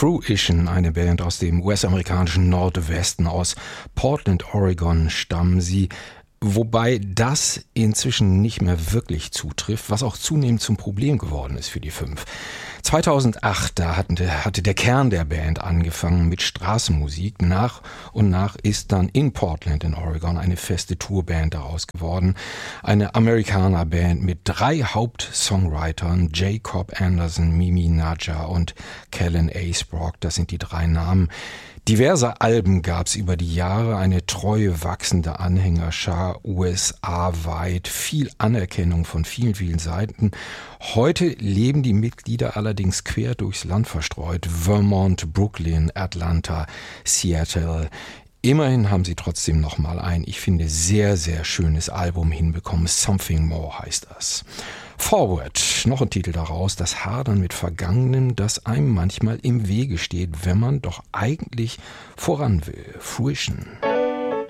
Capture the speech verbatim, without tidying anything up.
Fruition, eine Band aus dem U S-amerikanischen Nordwesten, aus Portland, Oregon stammen sie. Wobei das inzwischen nicht mehr wirklich zutrifft, was auch zunehmend zum Problem geworden ist für die Fünf. zweitausendacht, da hatten, hatte der Kern der Band angefangen mit Straßenmusik. Nach und nach ist dann in Portland in Oregon eine feste Tourband daraus geworden. Eine Amerikaner-Band mit drei Hauptsongwritern, Jacob Anderson, Mimi Nadja und Kellen Acebrook, das sind die drei Namen. Diverse Alben gab es über die Jahre, eine treue, wachsende Anhängerschar U S A-weit, viel Anerkennung von vielen, vielen Seiten. Heute leben die Mitglieder allerdings quer durchs Land verstreut. Vermont, Brooklyn, Atlanta, Seattle. Immerhin haben sie trotzdem nochmal ein, ich finde, sehr, sehr schönes Album hinbekommen. Something More heißt das. Forward, noch ein Titel daraus, das Hadern mit Vergangenem, das einem manchmal im Wege steht, wenn man doch eigentlich voran will. Fruition.